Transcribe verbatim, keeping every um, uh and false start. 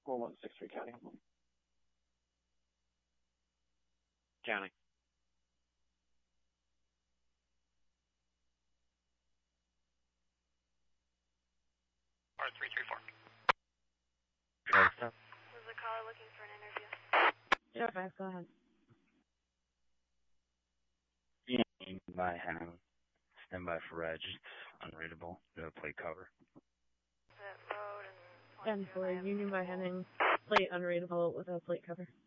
four one six three County. County. R three three four. Was the caller looking for an interview? Sure, five, go ahead. Union by Henning. Stand by for Reg. It's unreadable. No plate cover. Is it road and And for Union by Henning, plate unreadable without plate cover.